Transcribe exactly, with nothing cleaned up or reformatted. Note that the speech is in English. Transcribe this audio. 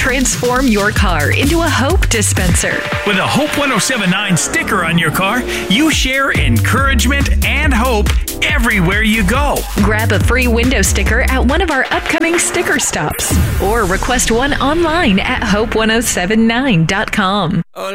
Transform your car into a Hope dispenser. With a Hope one oh seven point nine sticker on your car, you share encouragement and hope everywhere you go. Grab a free window sticker at one of our upcoming sticker stops or request one online at hope one oh seven nine dot com.